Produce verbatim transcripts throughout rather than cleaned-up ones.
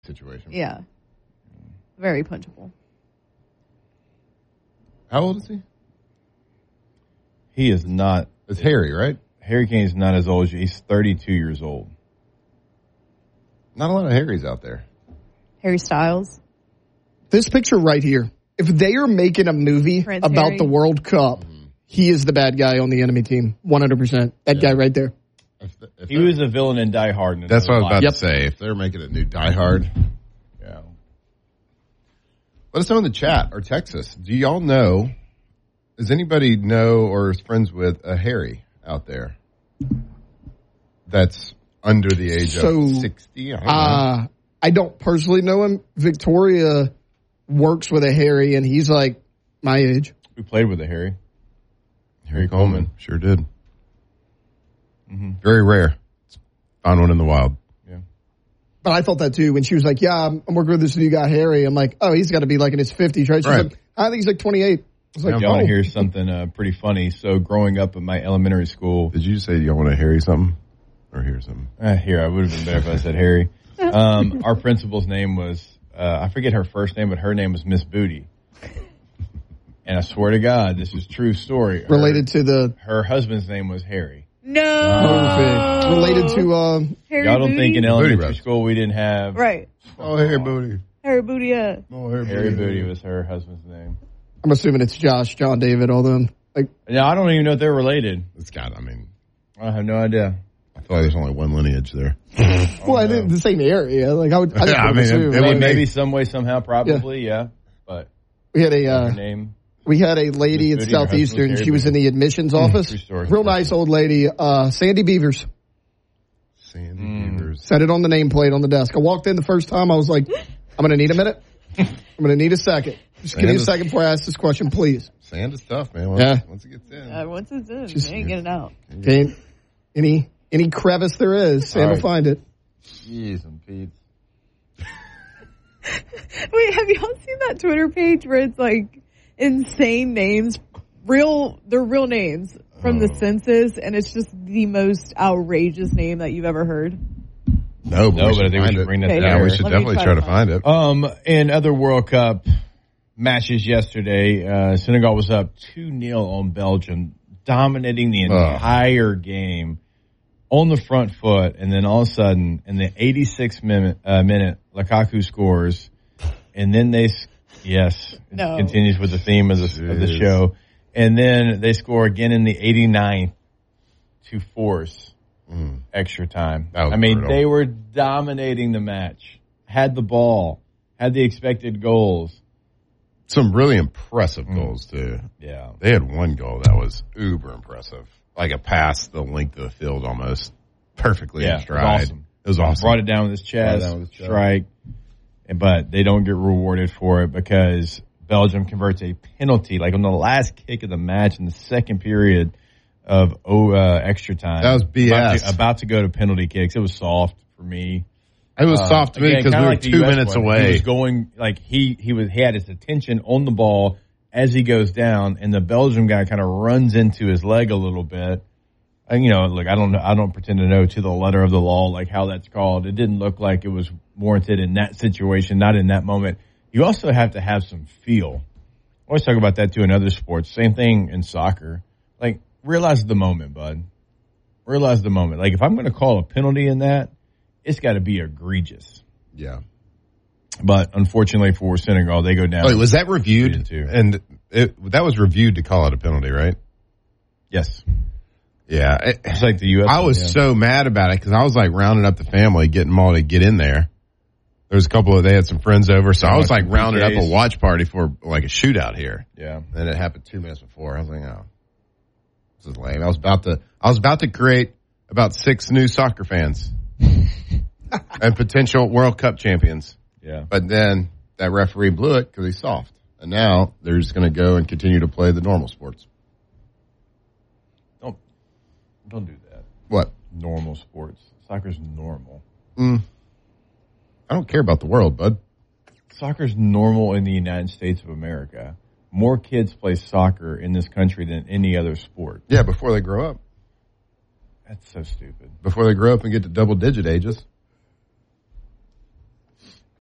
situation. Yeah. Very punchable. How old is he? He is not. It's Harry, right? Harry Kane is not as old as you. He's thirty-two years old. Not a lot of Harrys out there. Harry Styles. This picture right here. If they are making a movie Prince about Harry. the World Cup, mm-hmm. he is the bad guy on the enemy team. one hundred percent. That yeah. guy right there. If the, if he was a villain in Die Hard. That's what I was about yep. to say. If they're making a new Die Hard. Yeah. Let us know in the chat or text us. Do y'all know, does anybody know or is friends with a Harry out there that's under the age so, of sixty? I don't, uh, I don't personally know him. Victoria works with a Harry, and he's like my age. We played with a Harry. Harry Coleman. Coleman. Sure did. Mm-hmm. Very rare. Found one in the wild. Yeah. But I thought that too when she was like, yeah, I'm, I'm working with this new guy, Harry. I'm like, oh, he's got to be like in his fifties, right? She's right. like, I think he's like twenty-eight. I was like, y'all oh. want to hear something uh, pretty funny? So growing up in my elementary school. Did you say y'all want to Harry something? Or hear something? Uh, here, I would have been better if I said Harry. Um, our principal's name was, uh, I forget her first name, but her name was Miss Booty. And I swear to God, this is a true story. Her, Related to the... Her husband's name was Harry. No. Perfect. Related to... Um, Harry Y'all don't Booty? think in elementary school we didn't have... Right. Oh, Harry Booty. Harry Booty, yeah. Oh, Harry, Harry Booty. Booty was her husband's name. I'm assuming it's Josh, John David, all them. Like, no, I don't even know if they're related. It's got, I mean... I have no idea. I feel like there's only one lineage there. well, I didn't the same area. Like I would, I, yeah, I mean, assume. it, I it mean, maybe some way, somehow, probably, yeah. yeah but we had a uh, her name. We had a lady at Southeastern. She was in the admissions office. Real nice old lady, uh, Sandy Beavers. Sandy mm. Beavers. Set it on the nameplate on the desk. I walked in the first time. I was like, I'm going to need a minute. I'm going to need a second. Just give me a second before I ask this question, please. Sand is tough, man. Once, yeah. Once it gets in. Yeah, once it's in, Just, you ain't getting out. Can't, any, any crevice there is, Sam right. will find it. Jeez, and Pete. Wait, have y'all seen that Twitter page where it's like insane names, real, they're real names from oh. the census, and it's just the most outrageous name that you've ever heard? No, but, no, we but I think we should it. bring that okay, down. Yeah, we should Let definitely try, try to find it. Um, in other World Cup matches yesterday, uh, Senegal was up two nil on Belgium, dominating the entire oh. game on the front foot, and then all of a sudden, in the eighty-sixth minute, uh, minute Lukaku scores, and then they, yes, no. it continues with the theme of the, of the show, and then they score again in the eighty-ninth to force mm. extra time. I mean, brutal. They were dominating the match, had the ball, had the expected goals. Some really impressive mm. goals, too. Yeah. They had one goal that was uber impressive. Like a pass the length of the field almost perfectly yeah, in stride. It was awesome. It was awesome. Brought it down with his chest, with his strike. But they don't get rewarded for it because Belgium converts a penalty, like on the last kick of the match in the second period of oh, uh, extra time. That was B S. About to, about to go to penalty kicks. It was soft for me. It was uh, soft to me because we were like two minutes one. away. He was going, like, he, he was, he had his attention on the ball as he goes down, and the Belgium guy kind of runs into his leg a little bit. And, you know, look, I don't know, I don't pretend to know to the letter of the law, like how that's called. It didn't look like it was warranted in that situation, not in that moment. You also have to have some feel. I always talk about that too in other sports. Same thing in soccer. Like, realize the moment, bud. Realize the moment. Like, if I'm going to call a penalty in that, it's got to be egregious. Yeah. But unfortunately for Senegal, they go down. Wait, was that reviewed? And it, that was reviewed to call it a penalty, right? Yes. Yeah. It, it's like the U S I was yeah. so mad about it because I was like rounding up the family, getting them all to get in there. There was a couple of, they had some friends over, so yeah, I was like rounding up a watch party for like a shootout here. Yeah. And it happened two minutes before. I was like, oh, this is lame. I was about to, I was about to create about six new soccer fans and potential World Cup champions. Yeah. But then that referee blew it because he's soft. And now they're just going to go and continue to play the normal sports. Don't don't do that. What? Normal sports. Soccer's normal. Mm. I don't care about the world, bud. Soccer's normal in the United States of America. More kids play soccer in this country than any other sport. Yeah, before they grow up. That's so stupid. Before they grow up and get to double-digit ages.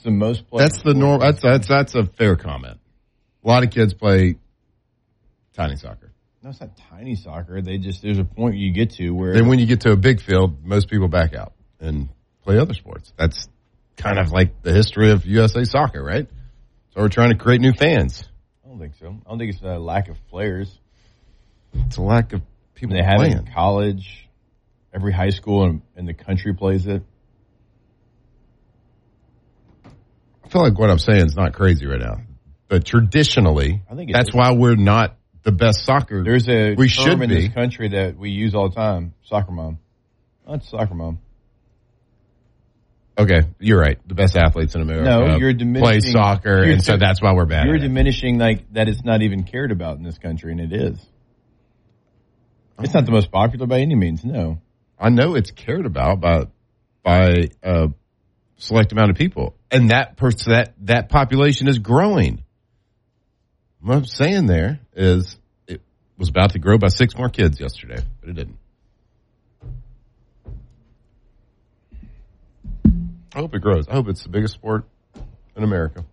It's the most played. That's the norm. That's, that's, that's a fair comment. A lot of kids play tiny soccer. No, it's not tiny soccer. They just, there's a point you get to where. Then when you get to a big field, most people back out and play other sports. That's kind of like the history of U S A Soccer, right? So we're trying to create new fans. I don't think so. I don't think it's a lack of players. It's a lack of people They have playing. it in college. Every high school in, in the country plays it. I feel like what I'm saying is not crazy right now. But traditionally, I think it that's is. why we're not the best soccer. There's a we term should in be. this country that we use all the time, soccer mom. That's soccer mom. Okay, you're right. The best athletes in America No, you're play diminishing. soccer, you're and so di- that's why we're bad. You're at it. diminishing like that it's not even cared about in this country, and it is. It's not the most popular by any means, no. I know it's cared about by by a select amount of people, and that pers- that that population is growing. What I'm saying there is it was about to grow by six more kids yesterday, but it didn't. I hope it grows. I hope it's the biggest sport in America.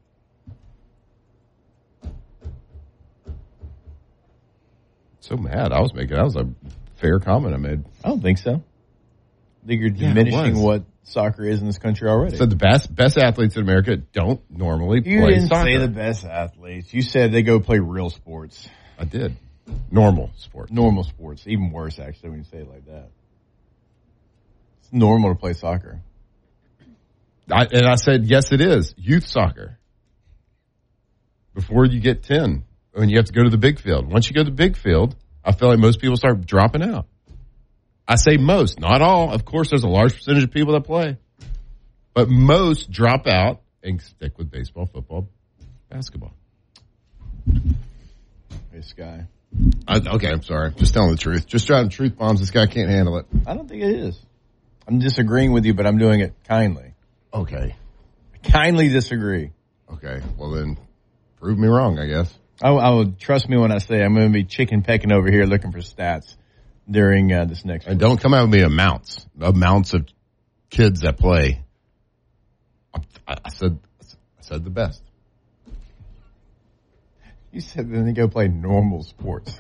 So mad. I was making that was a fair comment I made. I don't think so. I think you're Yeah, it diminishing was. what soccer is in this country already. So the best best athletes in America don't normally you play didn't soccer. say the best athletes. You said they go play real sports. I did. Normal sports. Normal sports. Even worse, actually, when you say it like that. It's normal to play soccer. I, and I said, yes, it is. Youth soccer. Before you get ten, when you have to go to the big field. Once you go to the big field, I feel like most people start dropping out. I say most, not all. Of course, there's a large percentage of people that play. But most drop out and stick with baseball, football, basketball. This guy. I, okay, I'm sorry. Just telling the truth. Just driving truth bombs. This guy can't handle it. I don't think it is. I'm disagreeing with you, but I'm doing it kindly. Okay. I kindly disagree. Okay. Well, then prove me wrong, I guess. I, I would trust me when I say I'm going to be chicken pecking over here looking for stats during uh, this next. And don't come out with me amounts, amounts of kids that play. I, I said, I said the best. You said then they go play normal sports.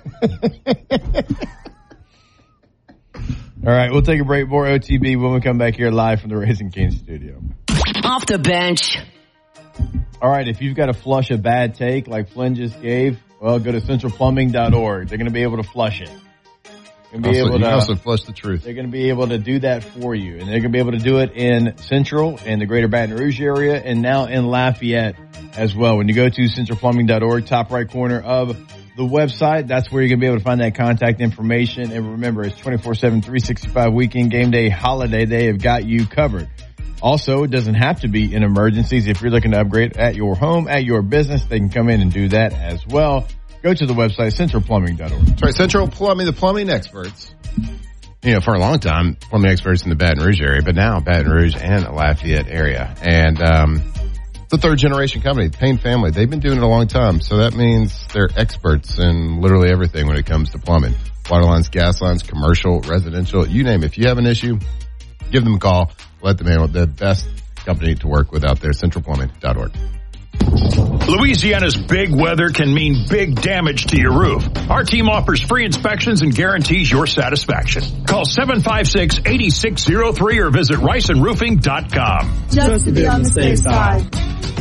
All right, we'll take a break. More O T B when we come back here live from the Raising Cane's studio. Off the bench. All right, if you've got to flush a bad take like Flynn just gave, well, go to central plumbing dot org. They're going to be able to flush it. They're going to be Also, able you to also flush the truth. They're going to be able to do that for you, and they're going to be able to do it in Central, in the Greater Baton Rouge area, and now in Lafayette as well. When you go to central plumbing dot org, top right corner of the website, that's where you're going to be able to find that contact information. And remember, it's twenty-four seven, three sixty-five weekend, game day, holiday. They have got you covered. Also, it doesn't have to be in emergencies. If you're looking to upgrade at your home, at your business, they can come in and do that as well. Go to the website, central plumbing dot org. That's right, Central Plumbing, the plumbing experts. You know, for a long time, plumbing experts in the Baton Rouge area, but now Baton Rouge and Lafayette area. And um, it's a third generation company, the Payne family. They've been doing it a long time, so that means they're experts in literally everything when it comes to plumbing. Water lines, gas lines, commercial, residential, you name it. If you have an issue, give them a call. Let them know the best company to work with out there, central plumbing dot org. Louisiana's big weather can mean big damage to your roof. Our team offers free inspections and guarantees your satisfaction. Call seven five six, eight six zero three or visit rice and roofing dot com. Just to be on the safe side.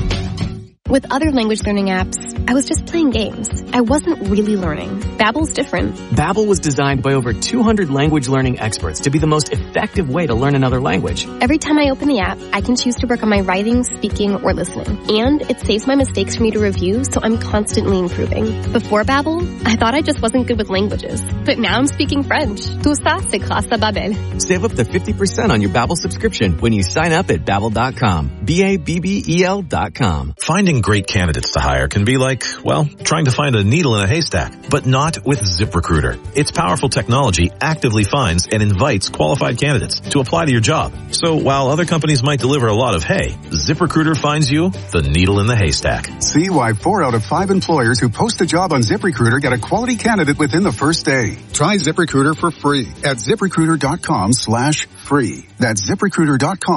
With other language learning apps, I was just playing games. I wasn't really learning. Babbel's different. Babbel was designed by over two hundred language learning experts to be the most effective way to learn another language. Every time I open the app, I can choose to work on my writing, speaking, or listening. And it saves my mistakes for me to review, so I'm constantly improving. Before Babbel, I thought I just wasn't good with languages. But now I'm speaking French. Tout ça, c'est grâce à Babbel. Save up to fifty percent on your Babbel subscription when you sign up at babbel dot com. B A B B E L dot com. Finding great candidates to hire can be like, well, trying to find a needle in a haystack, but not with ZipRecruiter. Its powerful technology actively finds and invites qualified candidates to apply to your job. So while other companies might deliver a lot of hay, ZipRecruiter finds you the needle in the haystack. See why four out of five employers who post a job on ZipRecruiter get a quality candidate within the first day. Try ZipRecruiter for free at ZipRecruiter dot com slash free. That's ZipRecruiter dot com.